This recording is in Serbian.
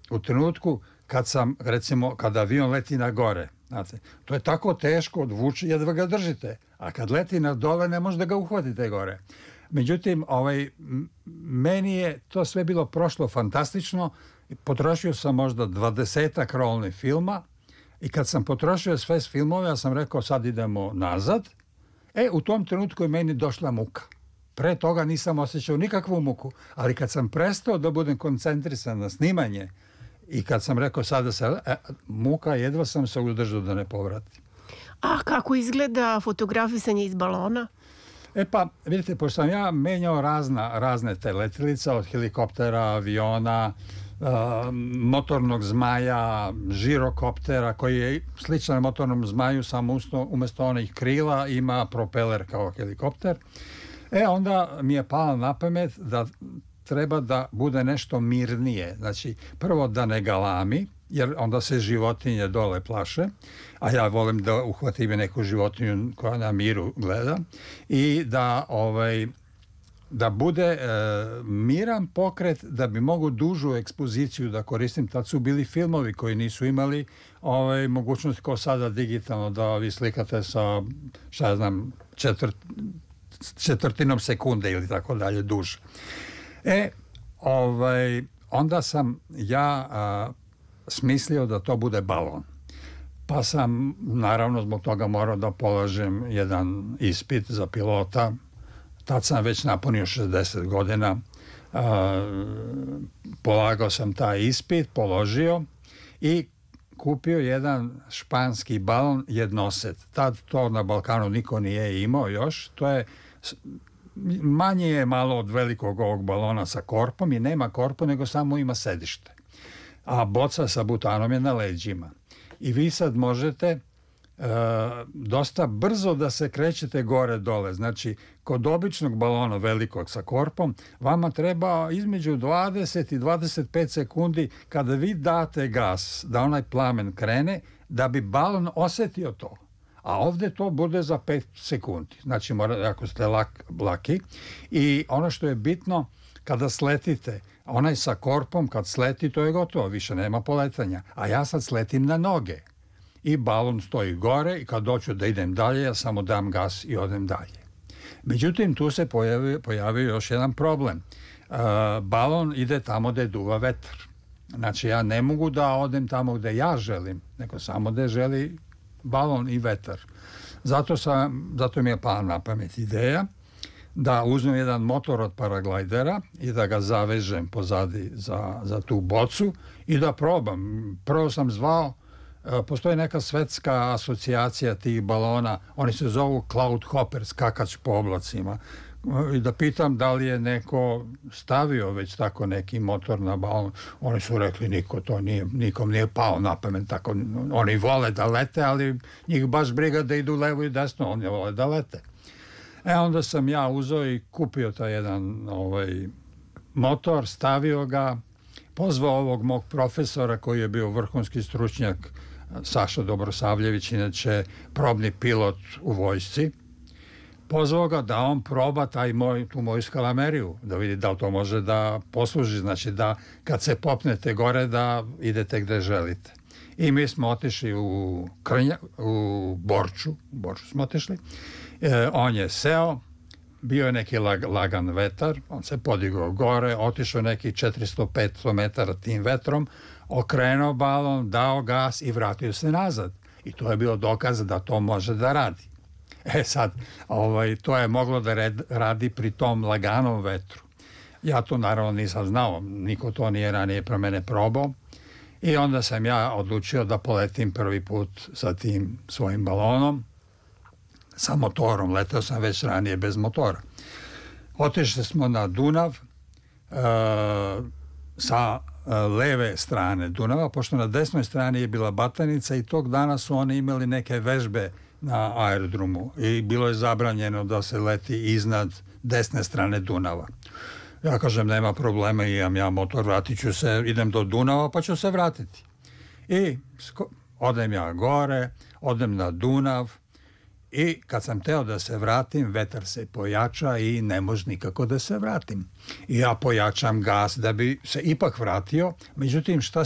u trenutku kad sam, recimo, kad avion leti na gore, znate, to je tako teško, odvuči, jedva ga držite, a kad leti na dole ne može da ga uhvatite gore. Međutim, meni je to sve bilo prošlo fantastično, potrošio sam možda 20 rolnih filma i kad sam potrošio sve filmove, ja sam rekao sad idemo nazad, u tom trenutku je meni došla muka. Pre toga nisam osjećao nikakvu muku, ali kad sam prestao da budem koncentrisan na snimanje i kad sam rekao sada se muka, jedva sam se udržao da ne povratim. A kako izgleda fotografisanje iz balona? Pa, vidite, pošto sam ja menjao razne te letilice, od helikoptera, aviona, motornog zmaja, žirokoptera, koji je sličan motornom zmaju, samo umesto onih krila ima propeler kao helikopter. Onda mi je palo na pamet da treba da bude nešto mirnije. Znači, prvo da ne galami, jer onda se životinje dole plaše, a ja volim da uhvatim neku životinju koja na miru gleda, i da bude miran pokret, da bi mogu dužu ekspoziciju da koristim. Tad su bili filmovi koji nisu imali mogućnost kao sada digitalno da vi slikate sa, šta ja znam, četvrtinom sekunde ili tako dalje duže. Onda sam ja smislio da to bude balon. Pa sam, naravno, zbog toga morao da polažem jedan ispit za pilota. Tad sam već napunio 60 godina. Polagao sam taj ispit, položio i kupio jedan španski balon jednoset. Tad to na Balkanu niko nije imao još. To je manje je malo od velikog ovog balona sa korpom i nema korpu, nego samo ima sedište. A boca sa butanom je na leđima. I vi sad možete dosta brzo da se krećete gore-dole. Znači, kod običnog balona velikog sa korpom, vama treba između 20 i 25 sekundi kada vi date gas, da onaj plamen krene, da bi balon osetio to. A ovdje to bude za 5 sekundi. Znači, ako ste laki. I ono što je bitno, kada sletite, onaj sa korpom, kad sleti, to je gotovo, više nema poletanja. A ja sad sletim na noge. I balon stoji gore i kad doću da idem dalje, ja samo dam gas i odem dalje. Međutim, tu se pojavio još jedan problem. Balon ide tamo gde duva vetar. Znači, ja ne mogu da odem tamo gde ja želim, nego samo gde želi balon i vetar. Zato mi je pala na pamet ideja da uzmem jedan motor od paraglidera i da ga zavežem pozadi za tu bocu i da probam. Prvo sam zvao, postoji neka svetska asocijacija tih balona, oni se zovu Cloud Hopper, skakač po oblacima, i da pitam da li je neko stavio već tako neki motor na balon. Oni su rekli nikom nije pao na pamet tako. Oni vole da lete, ali njih baš briga da idu levo i desno, oni vole da lete. Onda sam ja uzeo i kupio taj jedan motor, stavio ga, pozvao ovog mog profesora koji je bio vrhunski stručnjak, Saša Dobrosavljević, inače probni pilot u vojsci. Pozvao ga da on proba tu moju skalameriju, da vidi da li to može da posluži, znači da kad se popnete gore da idete gde želite. I mi smo otišli u Borču smo otišli, on je seo, bio je neki lagan vetar, on se podigao gore, otišao nekih 400-500 metara tim vetrom, okrenuo balon, dao gas i vratio se nazad. I to je bilo dokaz da to može da radi. Sad, to je moglo da radi pri tom laganom vetru. Ja to naravno nisam znao, niko to nije ranije pro mene probao. I onda sam ja odlučio da poletim prvi put sa tim svojim balonom, sa motorom. Letao sam već ranije bez motora. Otišli smo na Dunav sa leve strane Dunava, pošto na desnoj strani je bila Batanica i tog dana su oni imali neke vežbe na aerodromu i bilo je zabranjeno da se leti iznad desne strane Dunava. Ja kažem, nema problema, imam ja motor, vratit ću se, idem do Dunava pa ću se vratiti. I odem ja gore, odem na Dunav i kad sam teo da se vratim, vetar se pojača i ne može nikako da se vratim. I ja pojačam gas da bi se ipak vratio, međutim šta